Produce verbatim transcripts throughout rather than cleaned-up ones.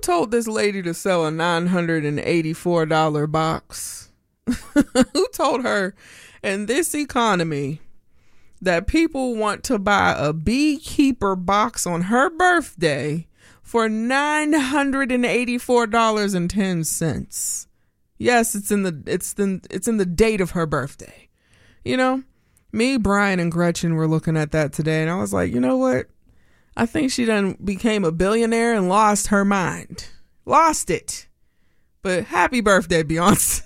told this lady to sell a nine hundred eighty-four dollars box? Who told her in this economy that people want to buy a beekeeper box on her birthday for nine hundred eighty-four dollars and ten cents? Yes, it's in the it's the it's in the date of her birthday. You know, me, Brian, and Gretchen were looking at that today, and I was like, you know what? I think she done became a billionaire and lost her mind. Lost it. But happy birthday, Beyonce.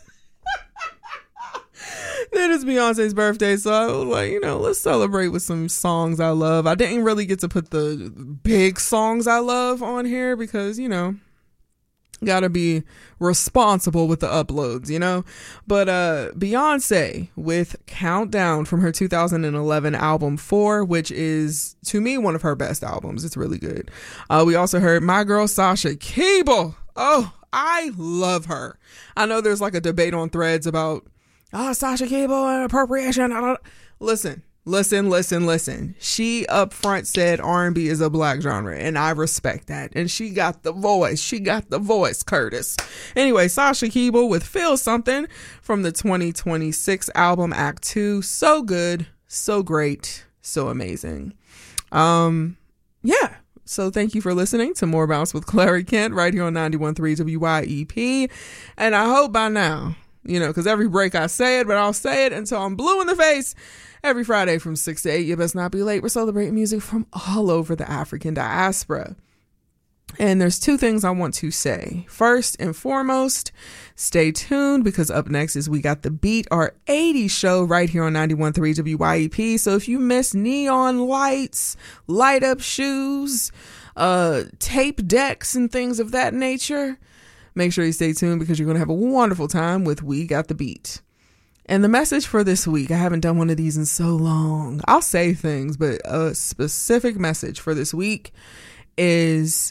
Then it's Beyonce's birthday, so I was like, you know, let's celebrate with some songs I love. I didn't really get to put the big songs I love on here because, you know, gotta be responsible with the uploads, you know. But uh Beyonce with Countdown from her two thousand eleven album Four, which is to me one of her best albums. It's really good. Uh we also heard my girl Sasha Keeble. Oh, I love her. I know there's like a debate on Threads about oh Sasha Keeble and appropriation. I don't listen Listen, listen, listen. She up front said R and B is a black genre, and I respect that. And she got the voice. She got the voice, Curtis. Anyway, Sasha Keeble with Feel Something from the twenty twenty-six album Act Two. So good, so great, so amazing. Um, yeah. So thank you for listening to More Bounce with Clary Kent right here on ninety-one point three W Y E P. And I hope by now, you know, because every break I say it, but I'll say it until I'm blue in the face. Every Friday from six to eight, you best not be late. We're celebrating music from all over the African diaspora. And there's two things I want to say. First and foremost, stay tuned because up next is We Got the Beat, our eighties show right here on ninety-one point three W Y E P. So if you miss neon lights, light up shoes, uh, tape decks and things of that nature, make sure you stay tuned because you're going to have a wonderful time with We Got the Beat. And the message for this week, I haven't done one of these in so long. I'll say things, but a specific message for this week is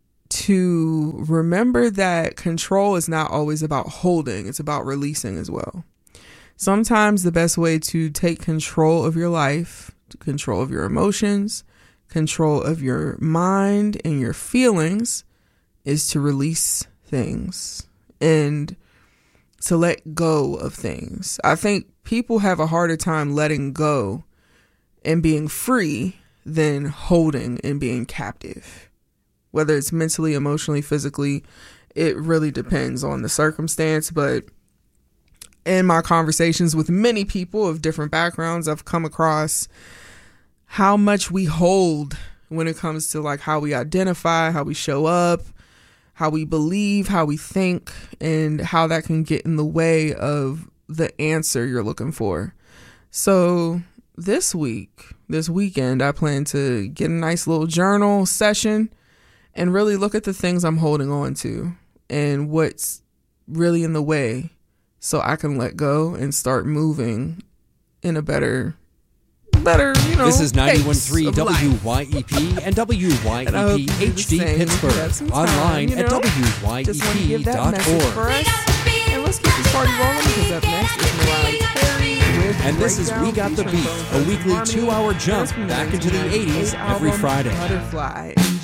to remember that control is not always about holding. It's about releasing as well. Sometimes the best way to take control of your life, control of your emotions, control of your mind and your feelings is to release things and to let go of things. I think people have a harder time letting go and being free than holding and being captive. Whether it's mentally, emotionally, physically, it really depends on the circumstance. But in my conversations with many people of different backgrounds, I've come across how much we hold when it comes to like how we identify, how we show up, how we believe, how we think, and how that can get in the way of the answer you're looking for. So this week, this weekend, I plan to get a nice little journal session and really look at the things I'm holding on to and what's really in the way so I can let go and start moving in a better better, you know. This is ninety-one point three W Y E P and W Y E P H D Pittsburgh. Online you know, at W Y E P dot org. And let's keep this party rolling because up next is Mariah Carey with And this is We Got the Beat, a weekly two-hour jump back into the eighties every Friday. Butterfly.